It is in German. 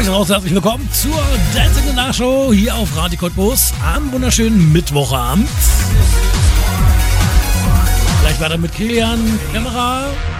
euch raus, herzlich willkommen zur Dancing in the Nachshow hier auf Radio Cottbus am wunderschönen Mittwochabend. Gleich weiter mit Kilian, Kamera